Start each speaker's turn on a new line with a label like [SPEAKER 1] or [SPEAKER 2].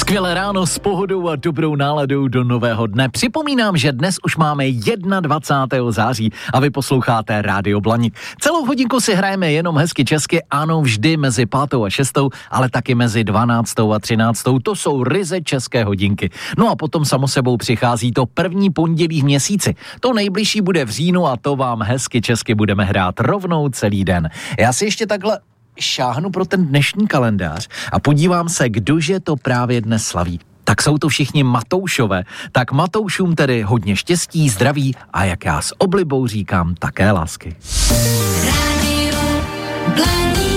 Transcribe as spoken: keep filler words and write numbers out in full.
[SPEAKER 1] Skvělé ráno s pohodou a dobrou náladou do nového dne. Připomínám, že dnes už máme dvacátého prvního září a vy posloucháte Rádio Blaník. Celou hodinku si hrajeme jenom hezky česky, ano, vždy mezi pátou a šestou, ale taky mezi dvanáctou a třináctou. To jsou ryze české hodinky. No a potom samo sebou přichází to první pondělí v měsíci. To nejbližší bude v říjnu a to vám hezky česky budeme hrát rovnou celý den. Já si ještě takhle šáhnu pro ten dnešní kalendář a podívám se, kdože to právě dnes slaví. Tak jsou to všichni Matoušové. Tak Matoušům tedy hodně štěstí, zdraví a jak já s oblibou říkám, také lásky.
[SPEAKER 2] Rádio Blaník.